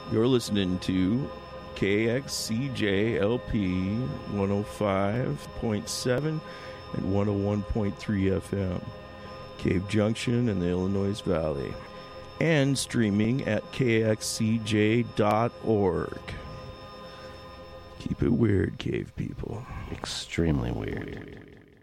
You're listening to KXCJLP 105.7 and 101.3 FM, Cave Junction in the Illinois Valley, and streaming at kxcj.org. Keep it weird, cave people. Extremely weird.